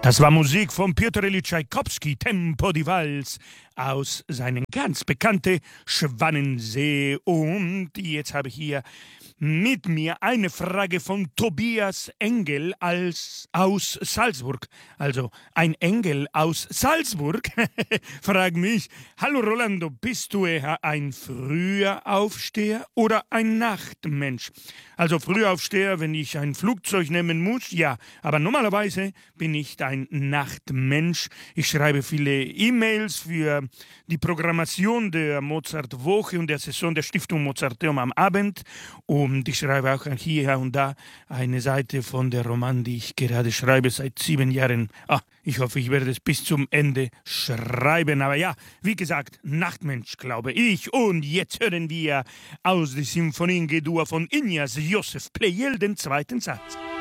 Das war Musik von Pjotr Ilyich Tschaikowski, Tempo di Vals, aus seinem ganz bekannten Schwanensee. Und jetzt habe ich hier mit mir eine Frage von Tobias Engel aus Salzburg. Also ein Engel aus Salzburg fragt mich: Hallo Rolando, bist du eher ein früher Aufsteher oder ein Nachtmensch? Also Frühaufsteher, wenn ich ein Flugzeug nehmen muss, ja. Aber normalerweise bin ich ein Nachtmensch. Ich schreibe viele E-Mails für die Programmation der Mozart-Woche und der Saison der Stiftung Mozarteum am Abend. Und ich schreibe auch hier und da eine Seite von der Roman, die ich gerade schreibe seit 7 Jahren. Ich hoffe, ich werde es bis zum Ende schreiben. Aber ja, wie gesagt, Nachtmensch, glaube ich. Und jetzt hören wir aus der Sinfonie G-Dur von Ignaz Josef Pleyel den zweiten Satz.